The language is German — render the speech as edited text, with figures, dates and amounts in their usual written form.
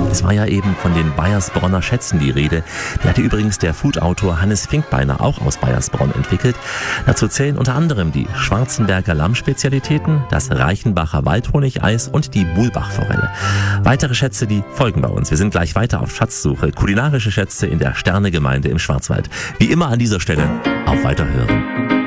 Es war ja eben von den Baiersbronner Schätzen die Rede. Die hatte übrigens der Food-Autor Hannes Finkbeiner auch aus Baiersbronn entwickelt. Dazu zählen unter anderem die Schwarzenberger Lammspezialitäten, das Reichenbacher Waldhonigeis und die Buhlbachforelle. Weitere Schätze, die folgen bei uns. Wir sind gleich weiter auf Schatzsuche. Kulinarische Schätze in der Sternegemeinde im Schwarzwald. Wie immer an dieser Stelle auf Weiterhören.